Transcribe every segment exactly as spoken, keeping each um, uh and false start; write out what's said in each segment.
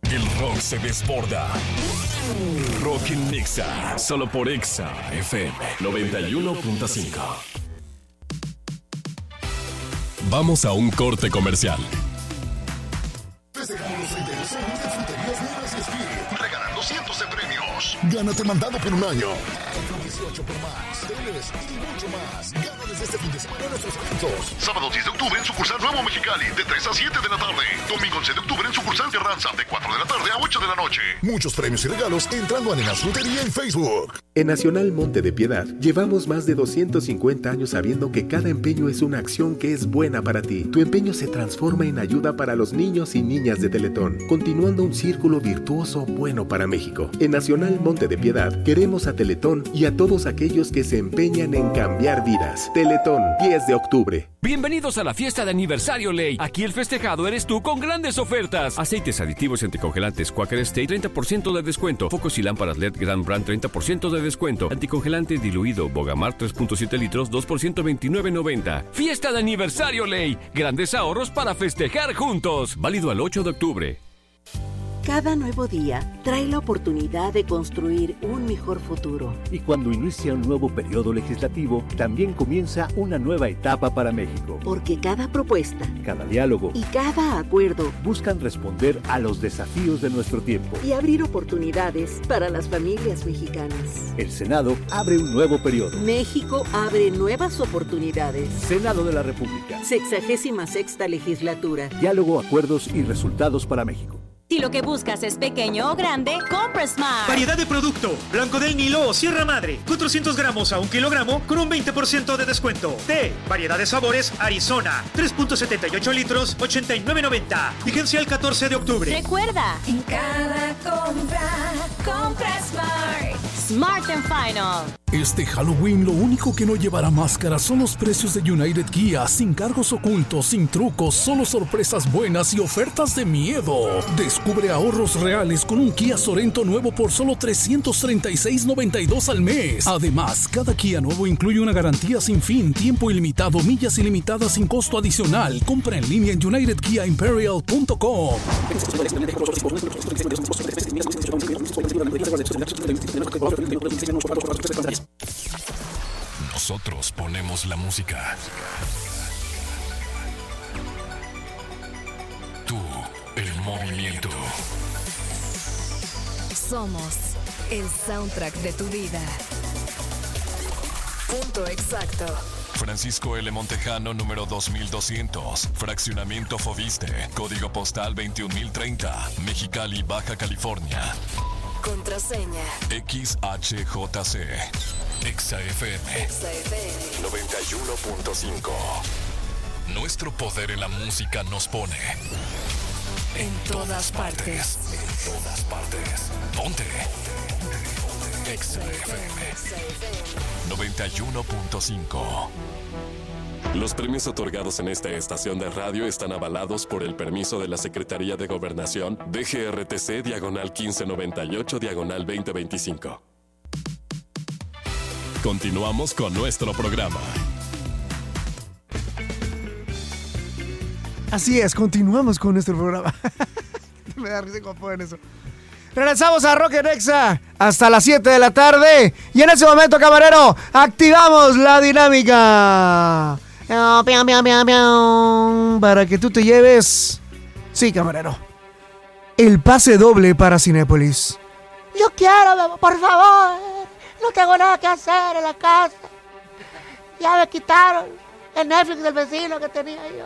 El rock se desborda. Rock en Nexa, solo por Exa F M noventa y uno punto cinco. Vamos a un corte comercial. Festejamos los treinta y dos años de Fruterías Nieves y Speed, regalando cientos de premios. Gánate mandado por un año. iPhone dieciocho Pro Max, teles y mucho más. Gana desde este fin de semana nuestros eventos. Sábado diez de octubre en sucursal Nuevo Mexicali, de tres a siete de la tarde. Domingo once de octubre en sucursal Carranza, de cuatro de la tarde a ocho de la noche. Muchos premios y regalos entrando a Nenas Frutería en Facebook. En Nacional Monte de Piedad llevamos más de doscientos cincuenta años sabiendo que cada empeño es una acción que es buena para ti. Tu empeño se transforma en ayuda para los niños y niñas de Teletón, continuando un círculo virtuoso bueno para México. En Nacional Monte de Piedad queremos a Teletón y a todos aquellos que se empeñan en cambiar vidas. Teletón, diez de octubre. Bienvenidos a la fiesta de aniversario Ley. Aquí el festejado eres tú con grandes ofertas. Aceites aditivos y anticongelantes Quaker State, treinta por ciento de descuento. Focos y lámparas L E D Grand Brand, treinta por ciento de descuento. Anticongelante diluido Bogamar, tres punto siete litros, dos por ciento, veintinueve noventa. Fiesta de aniversario Ley. Grandes ahorros para festejar juntos. Válido al ocho de octubre. Cada nuevo día trae la oportunidad de construir un mejor futuro. Y cuando inicia un nuevo periodo legislativo, también comienza una nueva etapa para México. Porque cada propuesta, cada diálogo y cada acuerdo buscan responder a los desafíos de nuestro tiempo y abrir oportunidades para las familias mexicanas. El Senado abre un nuevo periodo. México abre nuevas oportunidades. Senado de la República. Sexagésima sexta legislatura. Diálogo, acuerdos y resultados para México. Si lo que buscas es pequeño o grande, compra Smart. Variedad de producto. Blanco del Nilo o Sierra Madre. cuatrocientos gramos a un kilogramo con un veinte por ciento de descuento. Té. Variedad de sabores Arizona. tres punto setenta y ocho litros, ochenta y nueve noventa. Vigencia el catorce de octubre. Recuerda, en cada compra, compra Smart. Smart and Final. Este Halloween lo único que no llevará máscara son los precios de United Kia, sin cargos ocultos, sin trucos, solo sorpresas buenas y ofertas de miedo. Descubre ahorros reales con un Kia Sorento nuevo por solo trescientos treinta y seis noventa y dos al mes. Además, cada Kia nuevo incluye una garantía sin fin, tiempo ilimitado, millas ilimitadas sin costo adicional. Compra en línea en united kia imperial punto com. Nosotros ponemos la música. Tú, el movimiento. Somos el soundtrack de tu vida. Punto exacto. Francisco L. Montejano, número dos mil doscientos. Fraccionamiento Fobiste. Código postal veintiún mil treinta. Mexicali, Baja California. Contraseña X H J C. Exa F M. Exa F M noventa y uno punto cinco. Nuestro poder en la música nos pone en todas partes. En todas partes. Ponte. Exa F M noventa y uno punto cinco. Los premios otorgados en esta estación de radio están avalados por el permiso de la Secretaría de Gobernación D G R T C diagonal quince noventa y ocho diagonal veinte veinticinco. Continuamos con nuestro programa. Así es, continuamos con nuestro programa. Me da risa cuando ponen eso. Regresamos a Rock en Exa hasta las siete de la tarde. Y en ese momento, camarero, activamos la dinámica. Para que tú te lleves, sí, camarero, el pase doble para Cinépolis. Yo quiero, por favor. No tengo nada que hacer en la casa. Ya me quitaron el Netflix del vecino que tenía yo.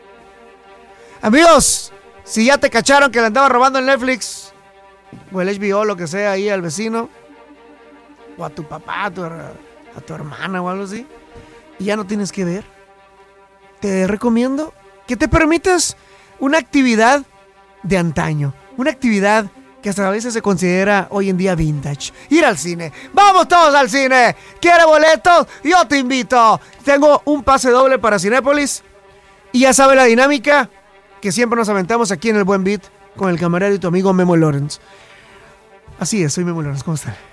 Amigos, si ya te cacharon que le andaba robando el Netflix o el H B O, lo que sea, ahí al vecino, o a tu papá, a tu, a tu hermana o algo así, y ya no tienes que ver, te recomiendo que te permitas una actividad de antaño, una actividad que hasta a veces se considera hoy en día vintage. Ir al cine. ¡Vamos todos al cine! ¿Quiere boletos? Yo te invito. Tengo un pase doble para Cinépolis. Y ya sabe la dinámica que siempre nos aventamos aquí en el Buen Beat con el camarero y tu amigo Memo Lawrence. Así es, soy Memo Lawrence. ¿Cómo están?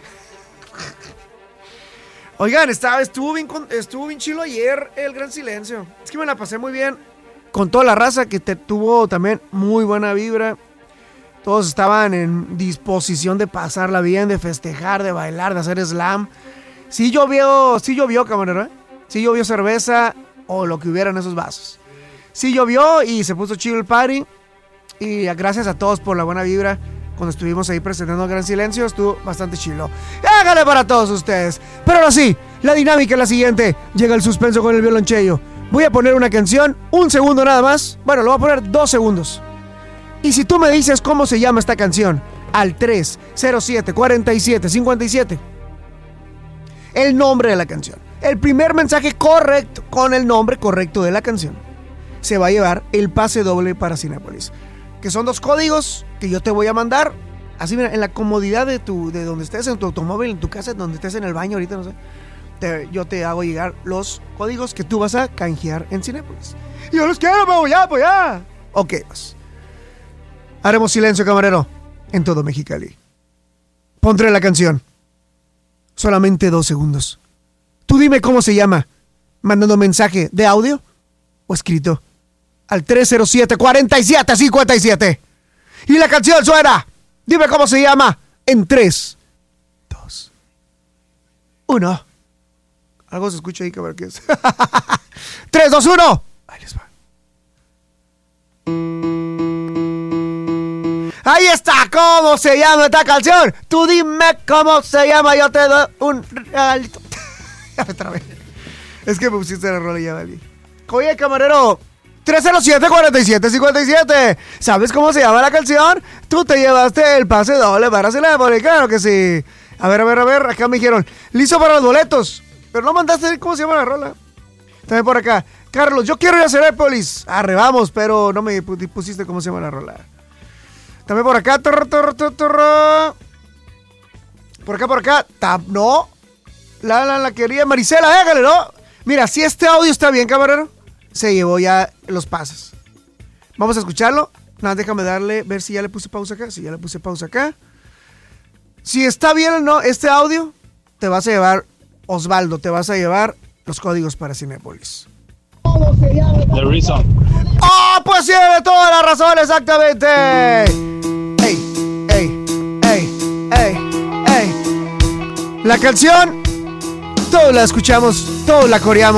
Oigan, estaba, estuvo, bien, estuvo bien chilo ayer el Gran Silencio. Es que me la pasé muy bien con toda la raza que te tuvo también muy buena vibra. Todos estaban en disposición de pasarla bien, de festejar, de bailar, de hacer slam. Sí llovió, sí llovió, camarero, ¿eh? Sí llovió cerveza o lo que hubiera en esos vasos. Sí llovió y se puso chido el party. Y gracias a todos por la buena vibra. Cuando estuvimos ahí presentando el Gran Silencio, estuvo bastante chilo. Hágale para todos ustedes. Pero ahora sí, la dinámica es la siguiente. Llega el suspenso con el violonchelo. Voy a poner una canción, un segundo nada más. Bueno, lo voy a poner dos segundos. Y si tú me dices cómo se llama esta canción, al tres cero siete, cuarenta y siete, cincuenta y siete, el nombre de la canción, el primer mensaje correcto con el nombre correcto de la canción, se va a llevar el pase doble para Cinépolis, que son dos códigos que yo te voy a mandar, así mira, en la comodidad de tu, de donde estés, en tu automóvil, en tu casa, donde estés en el baño ahorita, no sé, te, yo te hago llegar los códigos que tú vas a canjear en Cinépolis. Y yo los quiero, me voy a apoyar. Ok, pues. Haremos silencio, camarero, en todo Mexicali. Pondré la canción. Solamente dos segundos. Tú dime cómo se llama, mandando mensaje de audio o escrito al tres cero siete, cuarenta y siete, cincuenta y siete. Y la canción suena. Dime cómo se llama en tres, dos, uno. Algo se escucha ahí, cabrón, ¿qué es? tres, dos, uno. Ahí les va. Ahí está, ¿cómo se llama esta canción? Tú dime cómo se llama, yo te doy un regalito. Ya me trabé. Es que me pusiste la rola y ya valí. Oye, camarero, tres cero siete, cuarenta y siete, cincuenta y siete. ¿Sabes cómo se llama la canción? Tú te llevaste el pase doble para Cinépolis, claro que sí. A ver, a ver, a ver, acá me dijeron, listo para los boletos. Pero no mandaste cómo se llama la rola. También por acá, Carlos, yo quiero ir a Cinépolis. Arre, vamos, pero no me pusiste cómo se llama la rola. También por acá, torro, torro, torro, torro. Por acá, por acá. Tap, no. La, la, la querida Marisela, hágale, ¿no? Mira, si este audio está bien, camarero, se llevó ya los pases. Vamos a escucharlo. Nada, déjame darle, ver si ya le puse pausa acá. Si ya le puse pausa acá. Si está bien o no este audio, te vas a llevar, Osvaldo, te vas a llevar los códigos para Cinépolis. The Reason. ¡Oh, pues tiene toda la razón, exactamente! ¡Ey, ey, ey, ey, ey! La canción, todos la escuchamos, todos la coreamos.